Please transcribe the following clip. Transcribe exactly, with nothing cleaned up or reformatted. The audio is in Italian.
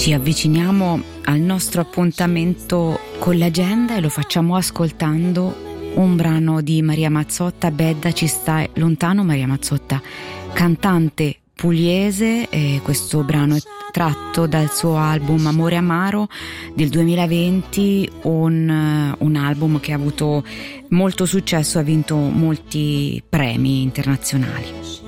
Ci avviciniamo al nostro appuntamento con l'agenda e lo facciamo ascoltando un brano di Maria Mazzotta. Bedda ci sta lontano. Maria Mazzotta, cantante pugliese, e questo brano è tratto dal suo album Amore Amaro del duemilaventi, un, un album che ha avuto molto successo, ha vinto molti premi internazionali.